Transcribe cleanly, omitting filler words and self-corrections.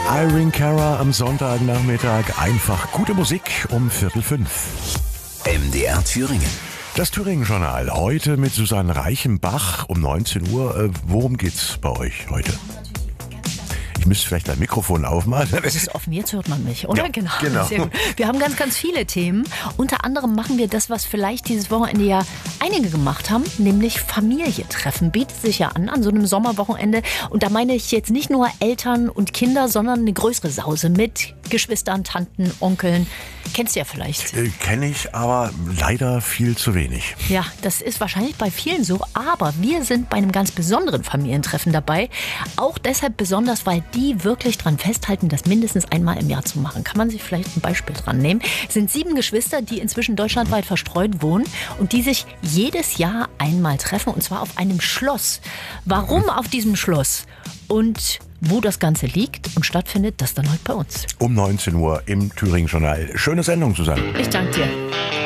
Irene Cara am Sonntagnachmittag. Einfach gute Musik um 4:45. MDR Thüringen. Das Thüringen-Journal heute mit Susanne Reichenbach um 19 Uhr. Worum geht's bei euch heute? Ich müsste vielleicht ein Mikrofon aufmachen. Das ist offen, jetzt hört man mich, oder? Ja, genau. Sehr gut. Wir haben ganz, ganz viele Themen. Unter anderem machen wir das, was vielleicht dieses Wochenende ja einige gemacht haben, nämlich Familie treffen. Bietet sich ja an so einem Sommerwochenende. Und da meine ich jetzt nicht nur Eltern und Kinder, sondern eine größere Sause mit Geschwistern, Tanten, Onkeln. Kennst du ja vielleicht. Kenne ich, aber leider viel zu wenig. Ja, das ist wahrscheinlich bei vielen so. Aber wir sind bei einem ganz besonderen Familientreffen dabei. Auch deshalb besonders, weil die wirklich dran festhalten, das mindestens einmal im Jahr zu machen. Kann man sich vielleicht ein Beispiel dran nehmen. Es sind 7 Geschwister, die inzwischen deutschlandweit verstreut wohnen und die sich jedes Jahr einmal treffen, und zwar auf einem Schloss. Warum auf diesem Schloss? Und wo das Ganze liegt und stattfindet, das dann heute bei uns. Um 19 Uhr im Thüringen-Journal. Schöne Sendung, Susanne. Ich danke dir.